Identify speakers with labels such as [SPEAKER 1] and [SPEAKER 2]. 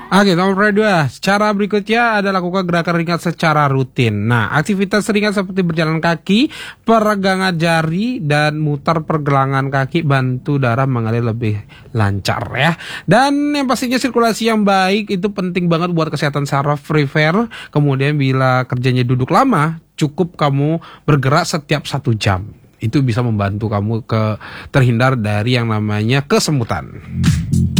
[SPEAKER 1] Oke, nomor 2. Cara berikutnya adalah lakukan gerakan ringan secara rutin. Nah, aktivitas ringan seperti berjalan kaki, peregangan jari, dan mutar pergelangan kaki bantu darah mengalir lebih lancar ya. Dan yang pastinya sirkulasi yang baik itu penting banget buat kesehatan saraf perifer. Kemudian bila kerjanya duduk lama, cukup kamu bergerak setiap 1 jam. Itu bisa membantu kamu terhindar dari yang namanya kesemutan.